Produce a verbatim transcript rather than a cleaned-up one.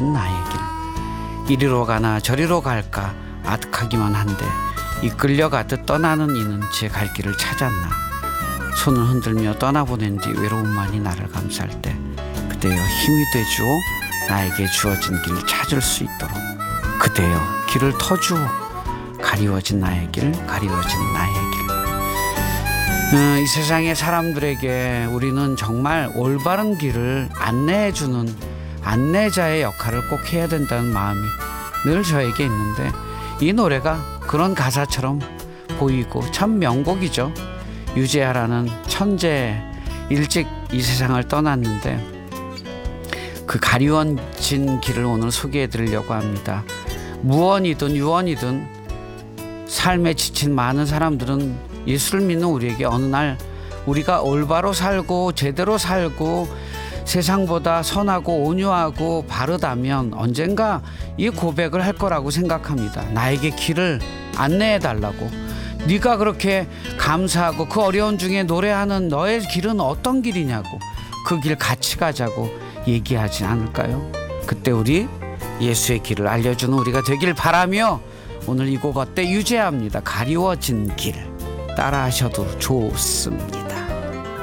가리워진 나의 길. 이리로 가나 저리로 갈까 아득하기만 한데 이끌려가듯 떠나는 이는 제 갈 길을 찾았나. 손을 흔들며 떠나보낸 뒤 외로움만이 나를 감쌀 때 그대여 힘이 되주어 나에게 주어진 길을 찾을 수 있도록. 그대여 길을 터주어 가리워진 나의 길, 가리워진 나의 길. 음, 이 세상의 사람들에게 우리는 정말 올바른 길을 안내해주는 안내자의 역할을 꼭 해야 된다는 마음이 늘 저에게 있는데, 이 노래가 그런 가사처럼 보이고 참 명곡이죠. 유재하라는 천재, 일찍 이 세상을 떠났는데 그 가리워진 길을 오늘 소개해 드리려고 합니다. 무원이든 유원이든 삶에 지친 많은 사람들은 예수를 믿는 우리에게 어느 날 우리가 올바로 살고 제대로 살고 세상보다 선하고 온유하고 바르다면 언젠가 이 고백을 할 거라고 생각합니다. 나에게 길을 안내해 달라고. 네가 그렇게 감사하고 그 어려운 중에 노래하는 너의 길은 어떤 길이냐고, 그 길 같이 가자고 얘기하지 않을까요? 그때 우리 예수의 길을 알려주는 우리가 되길 바라며 오늘 이 곡 어때? 유재하입니다. 가리워진 길. 따라 하셔도 좋습니다.